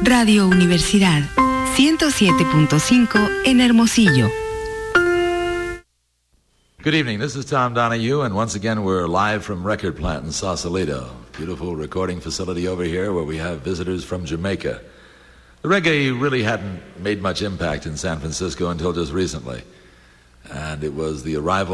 Radio Universidad 107.5 en Hermosillo. Good evening, this is Tom Donahue, and once again we're live from Record Plant in Sausalito. Beautiful recording facility over here where we have visitors from Jamaica. The reggae really hadn't made much impact in San Francisco until just recently. And it was the arrival